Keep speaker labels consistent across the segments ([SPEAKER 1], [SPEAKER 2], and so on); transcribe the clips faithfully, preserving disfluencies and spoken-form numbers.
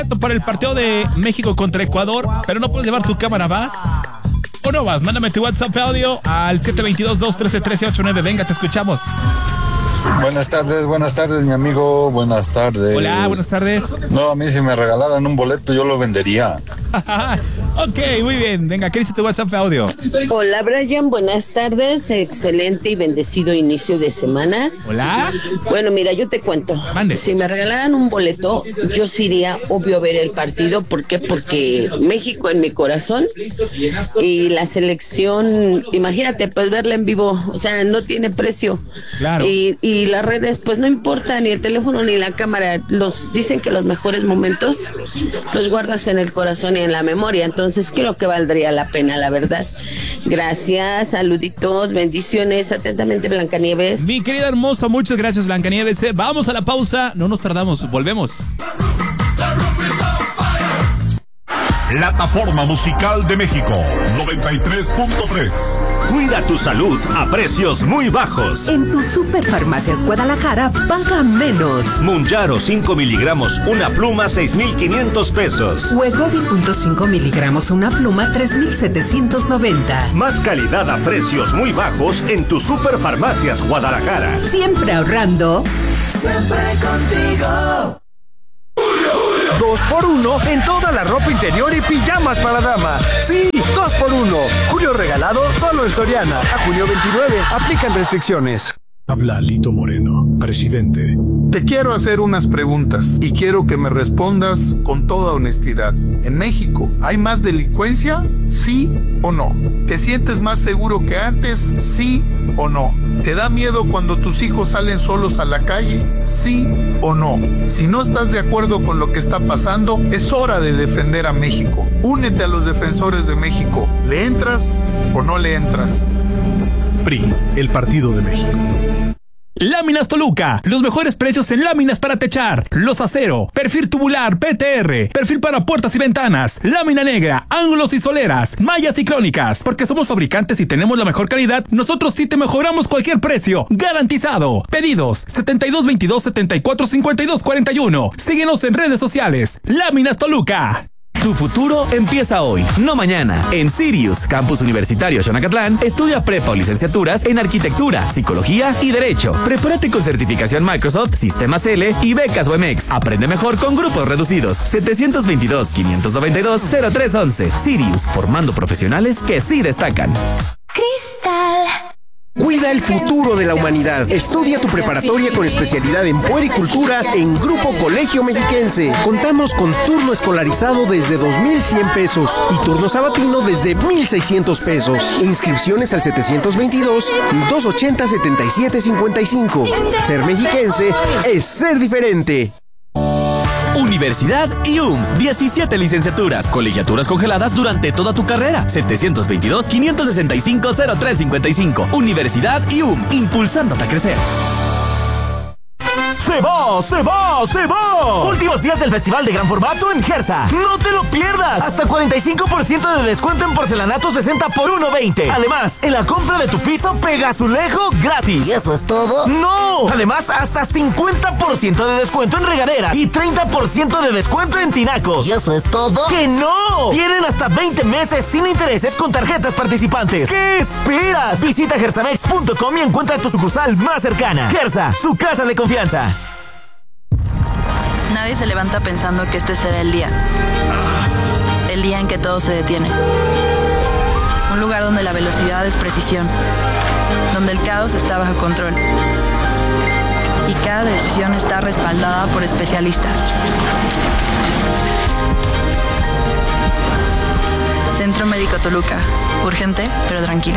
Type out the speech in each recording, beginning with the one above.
[SPEAKER 1] Para el partido de México contra Ecuador, pero no puedes llevar tu cámara, ¿vas? ¿O no vas? Mándame tu WhatsApp audio al siete dos dos, dos uno tres, uno tres ocho nueve. Venga, te escuchamos.
[SPEAKER 2] Buenas tardes, buenas tardes, mi amigo, buenas tardes.
[SPEAKER 1] Hola, buenas tardes.
[SPEAKER 2] No, a mí si me regalaran un boleto yo lo vendería.
[SPEAKER 1] Ok, muy bien. Venga, ¿qué dice tu WhatsApp audio?
[SPEAKER 3] Hola, Brian, buenas tardes. Excelente y bendecido inicio de semana.
[SPEAKER 1] Hola.
[SPEAKER 3] Bueno, mira, yo te cuento.
[SPEAKER 1] Mande.
[SPEAKER 3] Si me regalaran un boleto, yo sí iría, obvio, a ver el partido. ¿Por qué? Porque México en mi corazón y la selección, imagínate, pues verla en vivo, o sea, no tiene precio.
[SPEAKER 1] Claro.
[SPEAKER 3] Y, y las redes, pues no importa, ni el teléfono ni la cámara. Los dicen que los mejores momentos los guardas en el corazón y en la memoria. Entonces creo que valdría la pena, la verdad. Gracias, saluditos, bendiciones. Atentamente, Blancanieves.
[SPEAKER 1] Mi querida hermosa, muchas gracias, Blancanieves. Eh, Vamos a la pausa, no nos tardamos, volvemos.
[SPEAKER 4] Plataforma Musical de México noventa y tres punto tres.
[SPEAKER 5] Cuida tu salud a precios muy bajos.
[SPEAKER 6] En tu Superfarmacias Guadalajara paga menos.
[SPEAKER 5] Munjaro cinco miligramos, una pluma seis mil quinientos pesos.
[SPEAKER 6] Wegovy punto cinco miligramos, una pluma tres mil setecientos noventa.
[SPEAKER 5] Más calidad a precios muy bajos en tu Superfarmacias Guadalajara.
[SPEAKER 6] Siempre ahorrando.
[SPEAKER 7] Siempre contigo.
[SPEAKER 8] Dos por uno en toda la ropa interior y pijamas para dama. Sí, dos por uno. Julio regalado solo en Soriana. A junio veintinueve. Aplican restricciones.
[SPEAKER 9] Habla Lito Moreno, presidente. Te quiero hacer unas preguntas y quiero que me respondas con toda honestidad. ¿En México hay más delincuencia? ¿Sí o no? ¿Te sientes más seguro que antes? ¿Sí o no? ¿Te da miedo cuando tus hijos salen solos a la calle? ¿Sí o no? Si no estás de acuerdo con lo que está pasando, es hora de defender a México. Únete a los defensores de México. ¿Le entras o no le entras?
[SPEAKER 10] P R I, el Partido de México.
[SPEAKER 1] Láminas Toluca, los mejores precios en láminas para techar, los acero, perfil tubular, P T R, perfil para puertas y ventanas, lámina negra, ángulos y soleras, mallas y crónicas. Porque somos fabricantes y tenemos la mejor calidad, nosotros sí te mejoramos cualquier precio, garantizado. Pedidos setenta y dos veintidós, setenta y cuatro cincuenta y dos cuarenta y uno. Síguenos en redes sociales. Láminas Toluca.
[SPEAKER 11] Tu futuro empieza hoy, no mañana. En Sirius, Campus Universitario Xonacatlán, estudia prepa o licenciaturas en Arquitectura, Psicología y Derecho. Prepárate con certificación Microsoft, Sistemas L y becas U M X. Aprende mejor con grupos reducidos. setecientos veintidós, quinientos noventa y dos, cero tres once. Sirius, formando profesionales que sí destacan.
[SPEAKER 12] Cristal.
[SPEAKER 8] Cuida el futuro de la humanidad. Estudia tu preparatoria con especialidad en puericultura en Grupo Colegio Mexiquense. Contamos con turno escolarizado desde dos mil cien pesos y turno sabatino desde mil seiscientos pesos. Inscripciones al setecientos veintidós, doscientos ochenta, setenta y siete cincuenta y cinco. Ser mexiquense es ser diferente.
[SPEAKER 11] Universidad I U M, diecisiete licenciaturas, colegiaturas congeladas durante toda tu carrera. setecientos veintidós, quinientos sesenta y cinco, cero tres cincuenta y cinco. Universidad I U M, impulsándote a crecer.
[SPEAKER 13] ¡Se va! ¡Se va! ¡Se va! Últimos días del Festival de Gran Formato en Gersa. ¡No te lo pierdas! Hasta cuarenta y cinco por ciento de descuento en porcelanato sesenta por uno veinte. Además, en la compra de tu piso, pega azulejo gratis.
[SPEAKER 14] ¿Y eso es todo?
[SPEAKER 13] ¡No! Además, hasta cincuenta por ciento de descuento en regaderas y treinta por ciento de descuento en tinacos.
[SPEAKER 14] ¿Y eso es todo?
[SPEAKER 13] ¡Que no! Tienen hasta veinte meses sin intereses con tarjetas participantes. ¿Qué esperas? Visita gersamex punto com y encuentra tu sucursal más cercana. Gersa, su casa de confianza.
[SPEAKER 15] Nadie se levanta pensando que este será el día. El día en que todo se detiene. Un lugar donde la velocidad es precisión. Donde el caos está bajo control. Y cada decisión está respaldada por especialistas. Centro Médico Toluca. Urgente, pero tranquila.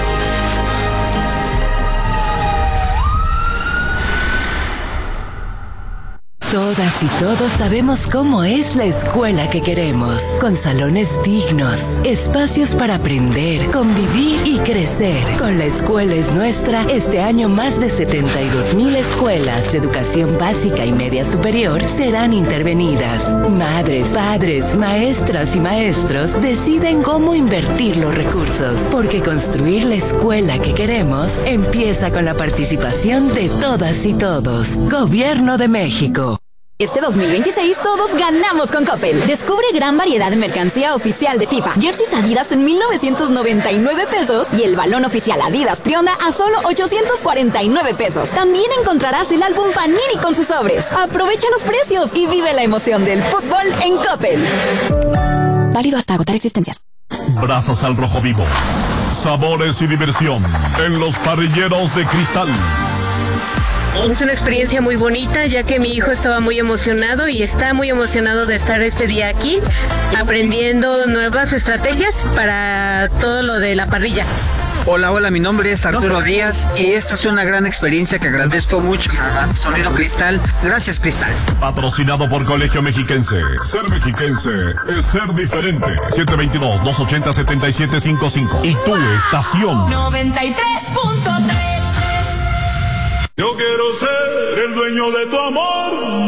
[SPEAKER 16] Todas y todos sabemos cómo es la escuela que queremos, con salones dignos, espacios para aprender, convivir y crecer. Con La Escuela es Nuestra, este año más de setenta y dos mil escuelas de educación básica y media superior serán intervenidas. Madres, padres, maestras y maestros deciden cómo invertir los recursos, porque construir la escuela que queremos empieza con la participación de todas y todos. Gobierno de México.
[SPEAKER 14] Este dos mil veintiséis todos ganamos con Coppel. Descubre gran variedad de mercancía oficial de FIFA. Jerseys Adidas en mil novecientos noventa y nueve pesos y el balón oficial Adidas Trionda a solo ochocientos cuarenta y nueve pesos. También encontrarás el álbum Panini con sus sobres. Aprovecha los precios y vive la emoción del fútbol en Coppel. Válido hasta agotar existencias.
[SPEAKER 4] Brasas al rojo vivo. Sabores y diversión en los parrilleros de Cristal.
[SPEAKER 17] Es una experiencia muy bonita, ya que mi hijo estaba muy emocionado y está muy emocionado de estar este día aquí, aprendiendo nuevas estrategias para todo lo de la parrilla.
[SPEAKER 18] Hola, hola, mi nombre es Arturo Díaz y esta es una gran experiencia que agradezco mucho a Sonido Cristal. Gracias, Cristal.
[SPEAKER 4] Patrocinado por Colegio Mexiquense. Ser mexiquense es ser diferente. siete dos dos, dos ocho cero, siete siete cinco cinco. Y tu estación.
[SPEAKER 7] noventa y tres punto tres.
[SPEAKER 4] Yo quiero ser el dueño de tu amor.